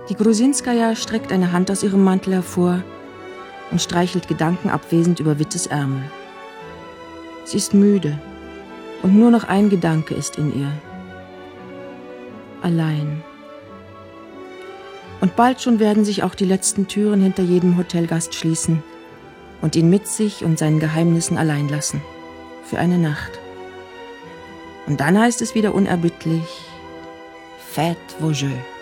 Die Grusinskaja streckt eine Hand aus ihrem Mantel hervor und streichelt gedankenabwesend über Wittes Ärmel. Sie ist müde und nur noch ein Gedanke ist in ihr. Allein. Und bald schon werden sich auch die letzten Türen hinter jedem Hotelgast schließen und ihn mit sich und seinen Geheimnissen allein lassen. Für eine Nacht. Und dann heißt es wieder unerbittlich: Faites vos jeux.